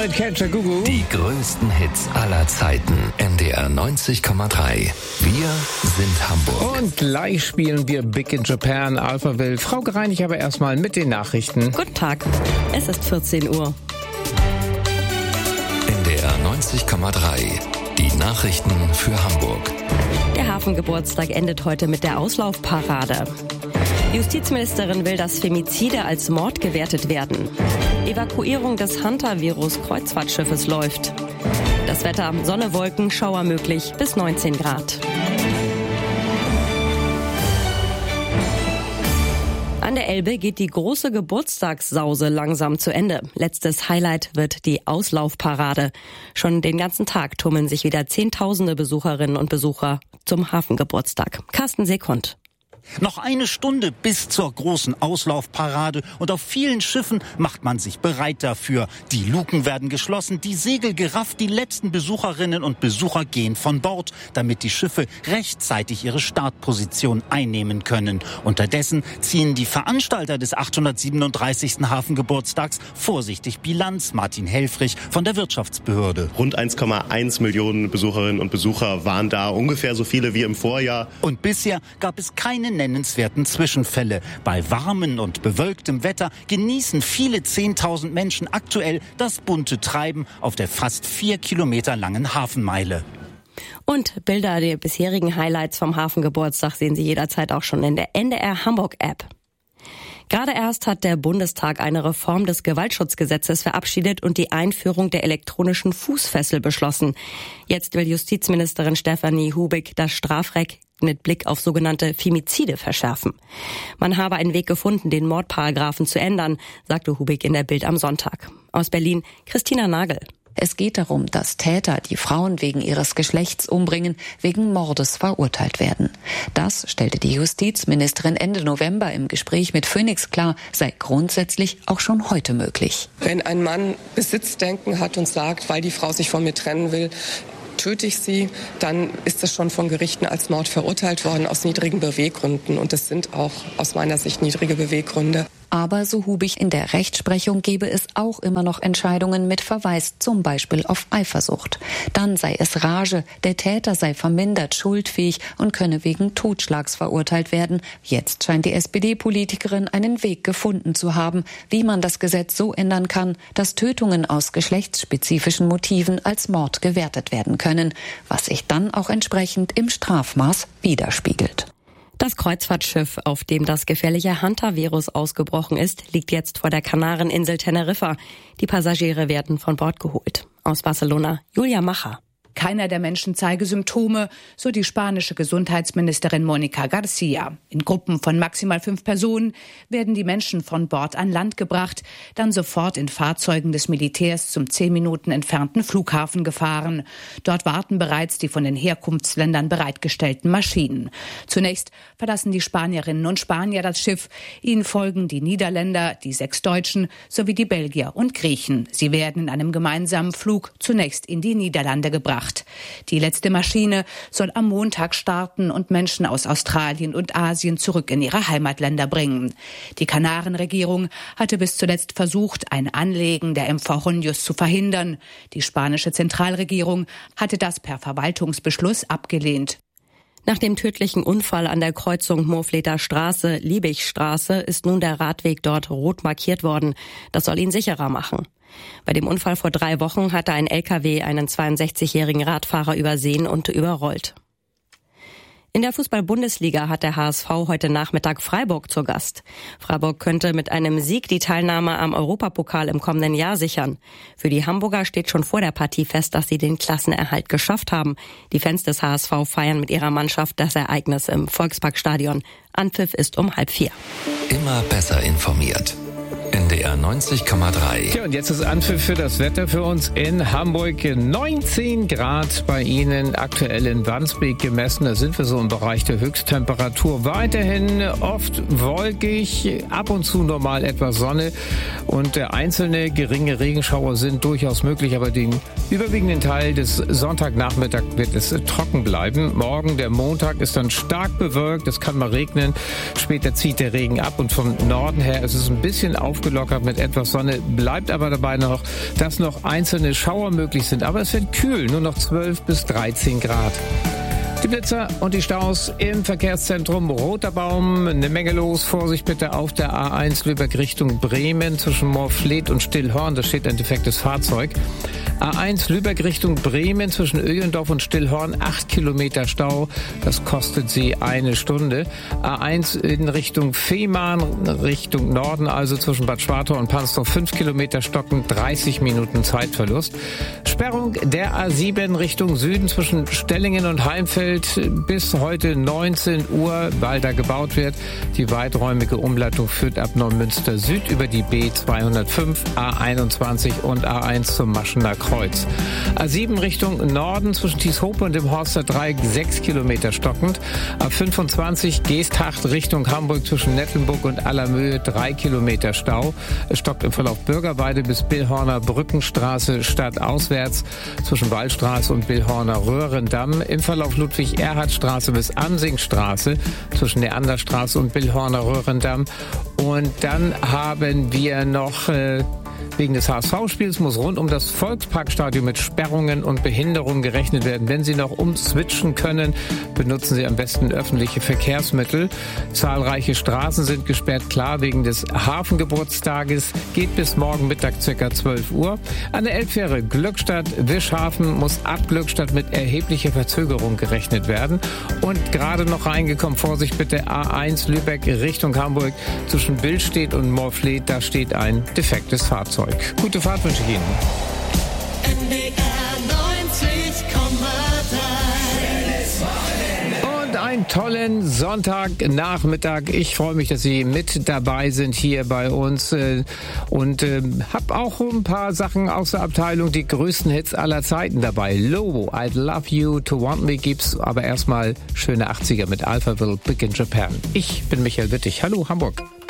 mit Catcher Gugu. Die größten Hits aller Zeiten. NDR 90,3. Wir sind Hamburg. Und gleich spielen wir Big in Japan, Alphaville. Frau Gereinig aber erstmal mit den Nachrichten. Guten Tag, es ist 14 Uhr. NDR 90,3. Die Nachrichten für Hamburg. Der Hafengeburtstag endet heute mit der Auslaufparade. Justizministerin will, dass Femizide als Mord gewertet werden. Evakuierung des Hantavirus-Kreuzfahrtschiffes läuft. Das Wetter: Sonne, Wolken, Schauer möglich bis 19 Grad. An der Elbe geht die große Geburtstagssause langsam zu Ende. Letztes Highlight wird die Auslaufparade. Schon den ganzen Tag tummeln sich wieder Zehntausende Besucherinnen und Besucher zum Hafengeburtstag. Carsten Sekund. Noch eine Stunde bis zur großen Auslaufparade und auf vielen Schiffen macht man sich bereit dafür. Die Luken werden geschlossen, die Segel gerafft, die letzten Besucherinnen und Besucher gehen von Bord, damit die Schiffe rechtzeitig ihre Startposition einnehmen können. Unterdessen ziehen die Veranstalter des 837. Hafengeburtstags vorsichtig Bilanz. Martin Helfrich von der Wirtschaftsbehörde. Rund 1,1 Millionen Besucherinnen und Besucher waren da, ungefähr so viele wie im Vorjahr. Und bisher gab es keine nennenswerten Zwischenfälle. Bei warmem und bewölktem Wetter genießen viele 10.000 Menschen aktuell das bunte Treiben auf der fast 4 Kilometer langen Hafenmeile. Und Bilder der bisherigen Highlights vom Hafengeburtstag sehen Sie jederzeit auch schon in der NDR Hamburg App. Gerade erst hat der Bundestag eine Reform des Gewaltschutzgesetzes verabschiedet und die Einführung der elektronischen Fußfessel beschlossen. Jetzt will Justizministerin Stefanie Hubig das Strafrecht mit Blick auf sogenannte Femizide verschärfen. Man habe einen Weg gefunden, den Mordparagraphen zu ändern, sagte Hubig in der Bild am Sonntag. Aus Berlin, Christina Nagel. Es geht darum, dass Täter, die Frauen wegen ihres Geschlechts umbringen, wegen Mordes verurteilt werden. Das stellte die Justizministerin Ende November im Gespräch mit Phoenix klar, sei grundsätzlich auch schon heute möglich. Wenn ein Mann Besitzdenken hat und sagt, weil die Frau sich von mir trennen will, töte ich sie, dann ist das schon von Gerichten als Mord verurteilt worden aus niedrigen Beweggründen. Und das sind auch aus meiner Sicht niedrige Beweggründe. Aber, so Hubig, in der Rechtsprechung gebe es auch immer noch Entscheidungen mit Verweis zum Beispiel auf Eifersucht. Dann sei es Rage, der Täter sei vermindert schuldfähig und könne wegen Totschlags verurteilt werden. Jetzt scheint die SPD-Politikerin einen Weg gefunden zu haben, wie man das Gesetz so ändern kann, dass Tötungen aus geschlechtsspezifischen Motiven als Mord gewertet werden können, was sich dann auch entsprechend im Strafmaß widerspiegelt. Das Kreuzfahrtschiff, auf dem das gefährliche Hantavirus ausgebrochen ist, liegt jetzt vor der Kanareninsel Teneriffa. Die Passagiere werden von Bord geholt. Aus Barcelona, Julia Macher. Keiner der Menschen zeige Symptome, so die spanische Gesundheitsministerin Mónica García. In Gruppen von maximal 5 Personen werden die Menschen von Bord an Land gebracht, dann sofort in Fahrzeugen des Militärs zum 10 Minuten entfernten Flughafen gefahren. Dort warten bereits die von den Herkunftsländern bereitgestellten Maschinen. Zunächst verlassen die Spanierinnen und Spanier das Schiff. Ihnen folgen die Niederländer, die 6 Deutschen sowie die Belgier und Griechen. Sie werden in einem gemeinsamen Flug zunächst in die Niederlande gebracht. Die letzte Maschine soll am Montag starten und Menschen aus Australien und Asien zurück in ihre Heimatländer bringen. Die Kanarenregierung hatte bis zuletzt versucht, ein Anlegen der MV Honjos zu verhindern. Die spanische Zentralregierung hatte das per Verwaltungsbeschluss abgelehnt. Nach dem tödlichen Unfall an der Kreuzung Murfleter Straße-Liebigstraße ist nun der Radweg dort rot markiert worden. Das soll ihn sicherer machen. Bei dem Unfall vor 3 Wochen hatte ein LKW einen 62-jährigen Radfahrer übersehen und überrollt. In der Fußball-Bundesliga hat der HSV heute Nachmittag Freiburg zu Gast. Freiburg könnte mit einem Sieg die Teilnahme am Europapokal im kommenden Jahr sichern. Für die Hamburger steht schon vor der Partie fest, dass sie den Klassenerhalt geschafft haben. Die Fans des HSV feiern mit ihrer Mannschaft das Ereignis im Volksparkstadion. Anpfiff ist um 3:30. Immer besser informiert. NDR 90,3. Ja, und jetzt ist Anpfiff für das Wetter für uns in Hamburg. 19 Grad bei Ihnen, aktuell in Wandsbek gemessen. Da sind wir so im Bereich der Höchsttemperatur. Weiterhin oft wolkig, ab und zu normal etwas Sonne. Und einzelne geringe Regenschauer sind durchaus möglich, aber den überwiegenden Teil des Sonntagnachmittags wird es trocken bleiben. Morgen, der Montag, ist dann stark bewölkt. Es kann mal regnen. Später zieht der Regen ab und vom Norden her ist es ein bisschen aufgelockert. aufgelockert mit etwas Sonne, bleibt aber dabei noch, dass noch einzelne Schauer möglich sind. Aber es wird kühl, nur noch 12 bis 13 Grad. Die Blitzer und die Staus im Verkehrszentrum Roter Baum. Eine Menge los. Vorsicht bitte auf der A1 Lübeck Richtung Bremen zwischen Morfleet und Stillhorn. Da steht ein defektes Fahrzeug. A1 Lübeck Richtung Bremen zwischen Öhlendorf und Stillhorn. 8 Kilometer Stau. Das kostet Sie 1 Stunde. A1 in Richtung Fehmarn, Richtung Norden, also zwischen Bad Schwartau und Pansdorf. 5 Kilometer stocken, 30 Minuten Zeitverlust. Sperrung der A7 Richtung Süden zwischen Stellingen und Heimfeld bis heute 19 Uhr, weil da gebaut wird. Die weiträumige Umleitung führt ab Neumünster Süd über die B205, A21 und A1 zum Maschener Kreuz. A7 Richtung Norden zwischen Tieshope und dem Horster Dreieck 6 Kilometer stockend. A25 Geesthacht Richtung Hamburg zwischen Nettelnburg und Allermöhe 3 Kilometer Stau. Es stockt im Verlauf Bürgerweide bis Billhorner Brückenstraße stadtauswärts zwischen Wallstraße und Billhorner Röhrendamm. Im Verlauf Ludwig-Erhard-Straße bis Amsingstraße zwischen Neanderstraße und Billhorner Röhrendamm. Und dann haben wir noch wegen des HSV-Spiels muss rund um das Volksparkstadion mit Sperrungen und Behinderungen gerechnet werden. Wenn Sie noch umswitchen können, benutzen Sie am besten öffentliche Verkehrsmittel. Zahlreiche Straßen sind gesperrt, klar, wegen des Hafengeburtstages. Geht bis morgen Mittag ca. 12 Uhr. An der Elbfähre Glückstadt-Wischhafen muss ab Glückstadt mit erheblicher Verzögerung gerechnet werden. Und gerade noch reingekommen, Vorsicht bitte, A1 Lübeck Richtung Hamburg zwischen Billstedt und Morfleet, da steht ein defektes Fahrzeug. Gute Fahrt wünsche ich Ihnen. Und einen tollen Sonntagnachmittag. Ich freue mich, dass Sie mit dabei sind hier bei uns und habe auch ein paar Sachen aus der Abteilung, die größten Hits aller Zeiten dabei. Lobo, I'd Love You to Want Me gibt's, aber erstmal schöne 80er mit Alphaville, Big in Japan. Ich bin Michael Wittig. Hallo Hamburg.